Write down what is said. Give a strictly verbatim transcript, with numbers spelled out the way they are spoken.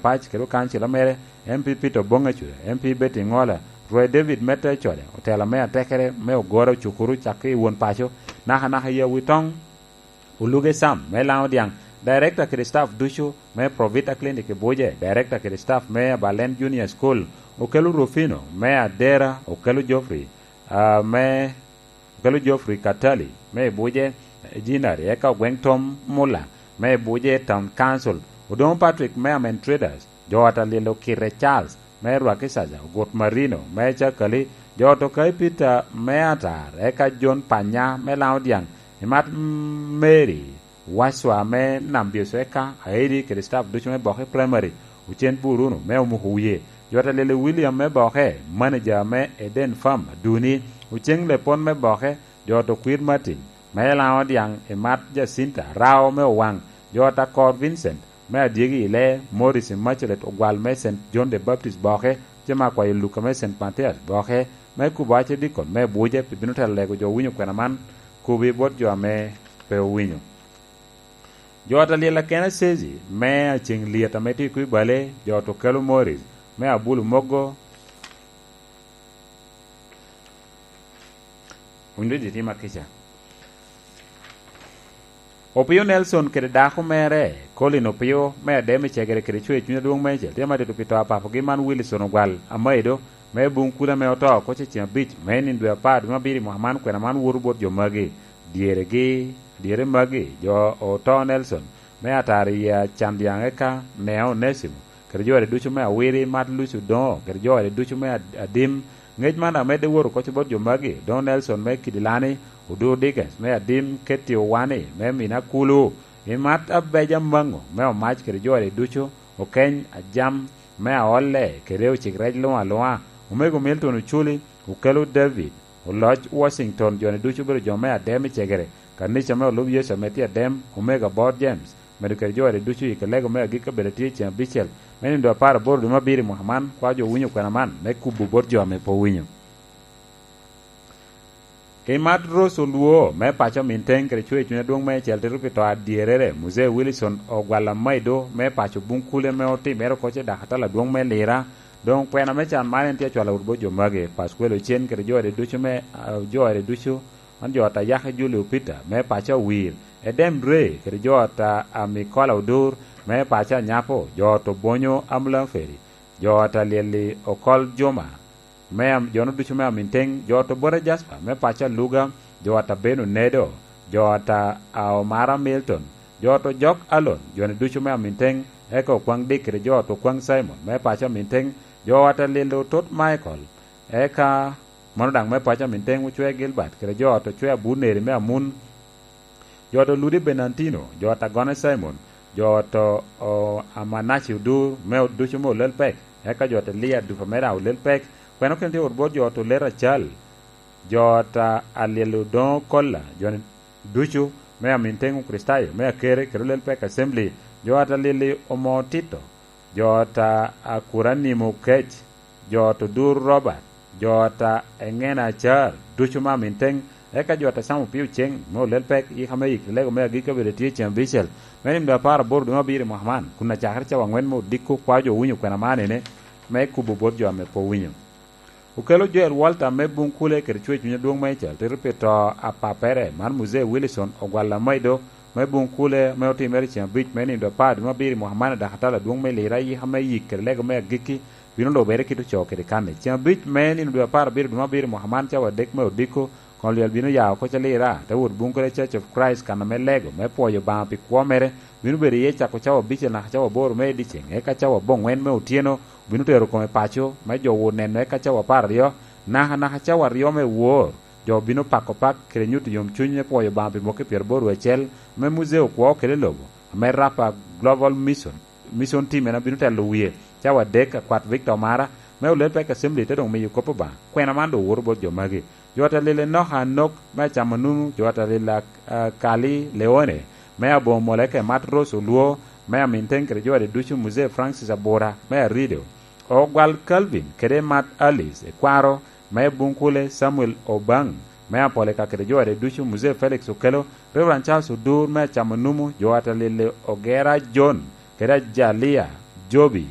pach kero kanchila mere M P Peter Bongachu M P Betty Ngola Roy David Mete chode otela me atekere me ogoro chukuru chaki won pacho naha naha ye witong uluge sam me lao diang director ke staff dushu me Provita Clinic boje director ke staff me Balen Junior School okelu Rufino me Adera okelu Joffrey uh, me okelu Joffrey Katali me boje Jinari eka Wengtom Mula me boje Town Council Udon Patrick me Amen Traders Jota Lilo Kire Charles me Rwakisaja Got Marino me Chakali Joto Kai Peter me Atar eka John Panya me Laudiang Imat Mary Waswa me Nambios eka Haidi ke staff dushu me Bohe Primary Uchen Buruno me Umuhuye Jota Lilo William me Bohe manager me Eden Farm Duni Ucheng Lepon me Bohe Joto Queen Martin me Laudiang Imat Jacinta Rao me Wang Jota Cor Vincent me adiegi ile Morris Machelet ogwal me Saint John the Baptist Bohe jema kwa Luka me Saint Matthias Bohe me kubache dikon me buje pinuta lego jo winyo kwena man kubi bot jo me pe winyo jota lela kena sezi me ching lieta meti kui bale joto kelu Morris me abulu mogo undo ditima kisha Opio Nelson kere dako mere Colin Opio me deme chegere kere chwe chunya duong meche tema de tupito apa Giman Wilson ogwal amaido me bunkula me oto ko che beach me ni ndwe pa duma biri Muhammad kwena man wurubot jo magi diere gi diere magi jo oto Nelson me atari ya chandiangeka neo nesimo kere jo de duchu me awiri mat luchu don kere jo de duchu me adim ngej man amede wuru ko che bot jo magi Don Nelson me kidilani Udo Dickens me adim keti wani me mina kulu imat abeja mango me o mach kere jore ducho o ken ajam me ole kere o chigrej lo aloa umego Milton Uchuli ukelu David o Lodge Washington jone ducho bero jo me adem chegere kanisha me lo yesa meti adem omega Board James me kere jore ducho ikelego me agika beleti chen bichel me ndo para bordo mabiri Muhammad kwa jo winyo kwa man me kubu bordo me po winyo Ke mat roso luo me pacho minteng kere chwe chune duong me chel teru pito adierere Muse Wilson ogwala maido me pacho bunkule me oti mero koche dakatala duong me lira Dong kwena me chan maren tia chwala urbo jo mage paskwelo chen kere jo ere ducho me uh, jo ere ducho an jo ata yahe Julio Peter me pacho wir Edem Ray kere jo ata Amikola Udur me pacho nyapo jo to bonyo ambulan feri jo ata lili okol joma Meam jono duchu mea minteng joto bore Jasper me pacha luga joata benu nedo joata Aomara Milton joto jok alon jone duchu mea minteng eko kwang dikre joto kwang Simon me pacha minteng joata lilo tot Michael eka monodang me pacha minteng uchwe Gilbert kere joto chwe buneri mea mun joto Ludi Benantino joata Gone Simon joto o Amanachi Udur me duchu mo lelpek eka joata Lia Dufamera ulelpek Kweno kente urbot joto lera chal jota alieludon kolla jone duchu mea mintengu kristayo mea kere kerulel pek assembly jota lili omotito jota akurani mukech joto dur Robert jota engena char duchu ma minteng eka jota samu piu cheng mo lel pek i hame ik lego mea gika beleti chen bichel menim da para bordu mabiri Muhammad kuna chakar cha wangwen mo dikku kwajo winyo kwena manene me kubu bot jo ame po winyo Ukelo Joel Walter me bunkule kere chwe chunya duong me chel terpito apapere man Muse Wilson ogwala maido me bunkule me oti meri chen bich me ni do pad mabiri Muhammad da hatala duong me lira yi hame yikere lego me giki bino do bere kitu chokere kane chen bich me ni do par biri mabiri Muhammad chawa dek me odiko kon liel bino ya ko chalira ta wud bunkule Church of Christ kana me lego me poyo ba pi kwomere bino bere ye cha ko chawa bich na chawa bor me di chen e ka chawa bongwen me otieno binu tero kome pacho me jo wonen me kacha wapar rio na na kacha wario me wor jo binu pako pak kere nyutu yom chunye po yo bampi moke pier boru echel me museo kwa kere logo me rapa Global Mission mission team na binu telo wie chawa deka kwat Victor Mara me ulel pek assembly te dong me yukopo ba kwena mando wor bo jo magi jo ta lele no hanok me chamanunu jo ta lele uh, Kali Leone me abo moleke matros luo me aminteng kere jo de duchu Muse Francis Abora me rido Ogwal Calvin kere Matt Alice e kwaro me bunkule Samuel Obang me apole ka kere jo de duchu Muse Felix Okelo Reverend Charles Udur me chamanumu jo atalele Ogera John kere Jalia Jobi